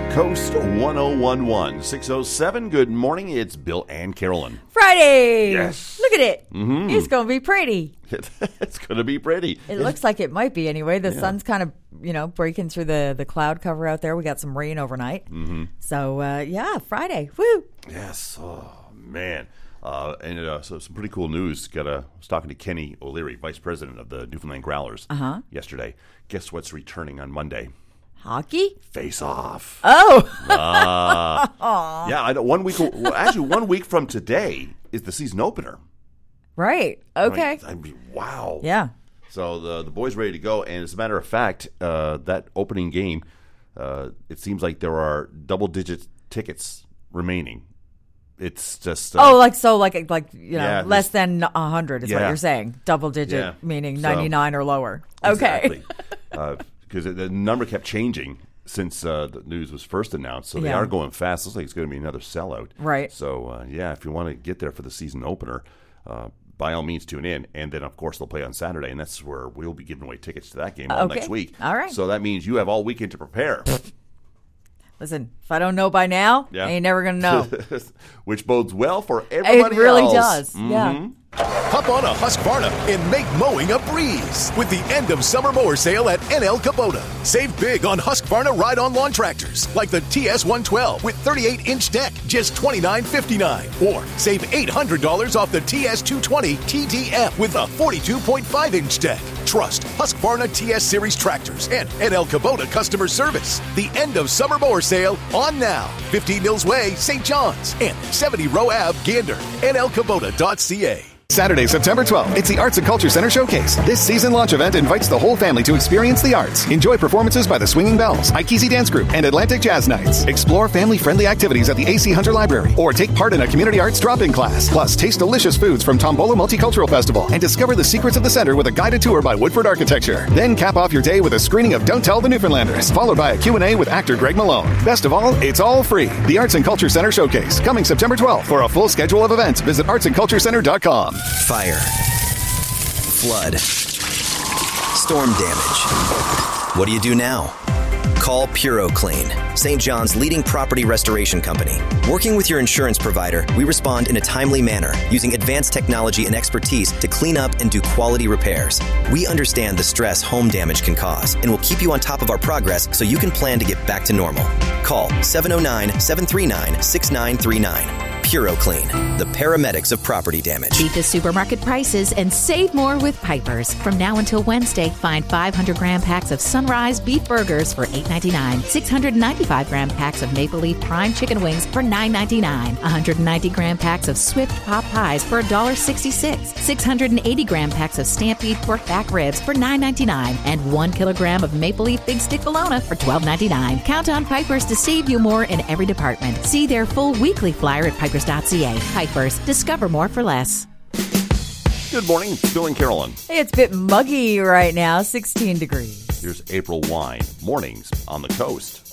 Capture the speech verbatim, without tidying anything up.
Coast one oh one one, six oh seven. Good morning. It's Bill and Carolyn. Friday. Yes. Look at it. Mm-hmm. It's going to be pretty. It's going to be pretty. It looks like it might be anyway. The Yeah. sun's kind of, you know, breaking through the, the cloud cover out there. We got some rain overnight. Mm-hmm. So, uh, yeah, Friday. Woo. Yes. Oh, man. Uh, and uh, so some pretty cool news. Got a, I was talking to Kenny O'Leary, Vice President of the Newfoundland Growlers, uh-huh. yesterday. Guess what's returning on Monday? Hockey? Face Off. Oh. uh, yeah, I know. One week. Well, actually, one week from today is the season opener. Right. Okay. I mean, I mean, wow. Yeah. So the the boys ready to go, and as a matter of fact, uh, that opening game, uh, it seems like there are double digit tickets remaining. It's just uh, oh, like so, like like you know, yeah, less than a hundred is yeah. what you're saying. Double digit Yeah. meaning So- ninety nine or lower. Okay. Exactly. Because uh, the number kept changing since uh, the news was first announced, so they Yeah. are going fast. Looks like it's going to be another sellout. Right. So uh, yeah, if you want to get there for the season opener, uh, by all means tune in, and then of course they'll play on Saturday, and that's where we'll be giving away tickets to that game all Okay. next week. All right. So that means you have all weekend to prepare. Listen, if I don't know by now, Yeah. I ain't never going to know. Which bodes well for everybody It really else. does. Yeah. Hop on a Husqvarna and make mowing a breeze with the end of summer mower sale at N L Kubota. Save big on Husqvarna ride-on lawn tractors like the T S one twelve with thirty-eight inch deck, just twenty-nine fifty-nine. Or save eight hundred dollars off the T S two twenty T D F with a forty-two point five inch deck. Trust Husqvarna T S Series tractors and N L Kubota customer service. The end of summer mower sale on now. fifteen Mills Way, Saint John's, and seventy Row Ave, Gander. N L Kubota dot C A. Saturday, September twelfth, it's the Arts and Culture Center Showcase. This season launch event invites the whole family to experience the arts. Enjoy performances by the Swinging Bells, Ikesi Dance Group, and Atlantic Jazz Nights. Explore family-friendly activities at the A C Hunter Library, or take part in a community arts drop-in class. Plus, taste delicious foods from Tombola Multicultural Festival and discover the secrets of the center with a guided tour by Woodford Architecture. Then cap off your day with a screening of Don't Tell the Newfoundlanders, followed by a Q and A with actor Greg Malone. Best of all, it's all free. The Arts and Culture Center Showcase, coming September twelfth. For a full schedule of events, visit arts and culture center dot com. Fire, flood, storm damage. What do you do now? Call PuroClean, Saint John's leading property restoration company. Working with your insurance provider, we respond in a timely manner using advanced technology and expertise to clean up and do quality repairs. We understand the stress home damage can cause and will keep you on top of our progress so you can plan to get back to normal. Call seven oh nine, seven three nine, six nine three nine. PuroClean, the paramedics of property damage. Beat the supermarket prices and save more with Piper's. From now until Wednesday, find five hundred gram packs of Sunrise beef burgers for eight ninety-nine, six hundred ninety-five gram packs of Maple Leaf Prime chicken wings for nine ninety-nine, one hundred ninety gram packs of Swift Pot pies for one sixty-six, six hundred eighty gram packs of Stampede pork back ribs for nine ninety-nine, and one kilogram of Maple Leaf Big Stick Bologna for twelve ninety-nine. Count on Piper's to save you more in every department. See their full weekly flyer at pipers dot c a. Piper's, discover more for less. Good morning, Bill and Carolyn. Hey, it's a bit muggy right now, sixteen degrees. Here's April Wine, mornings on the coast.